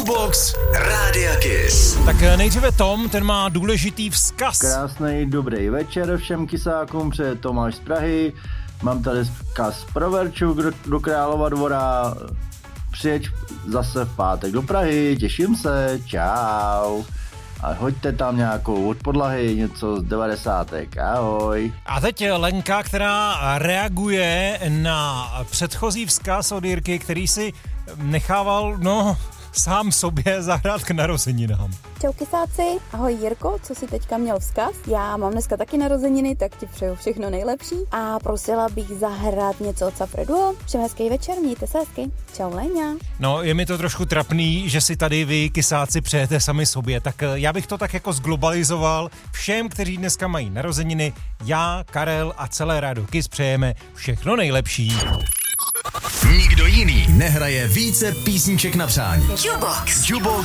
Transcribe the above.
Jukebox Rádia Kiss. Tak nejdříve Tom, ten má důležitý vzkaz. Krásný dobrý večer všem kysákům, přeje Tomáš z Prahy. Mám tady vzkaz pro Verču do Králova Dvora. Přijeď zase v pátek do Prahy, těším se, čau. A hoďte tam nějakou od podlahy, něco z 90. Ahoj. A teď Lenka, která reaguje na předchozí vzkaz od Jirky, který si nechával, sám sobě zahrát k narozeninám. Čau kysáci, ahoj Jirko, co jsi teďka měl vzkaz? Já mám dneska taky narozeniny, tak ti přeju všechno nejlepší a prosila bych zahrát něco od Safra Duo. Všem hezký večer, mějte se hezky. Čau Léňa. No, je mi to trošku trapný, že si tady vy kysáci přejete sami sobě, tak já bych to tak jako zglobalizoval. Všem, kteří dneska mají narozeniny, já, Karel a celé Rádio Kiss přejeme všechno nejlepší. Nikdo jiný nehraje více písniček na přání. Jukebox.